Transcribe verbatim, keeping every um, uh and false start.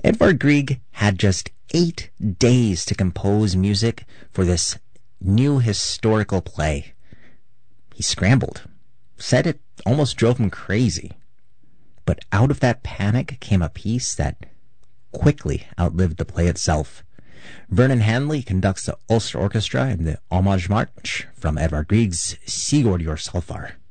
Edvard Grieg had just eight days to compose music for this new historical play. He scrambled, said it almost drove him crazy. But out of that panic came a piece that quickly outlived the play itself. Vernon Hanley conducts the Ulster Orchestra in the Homage March from Edvard Grieg's Sigurd Jorsalfar.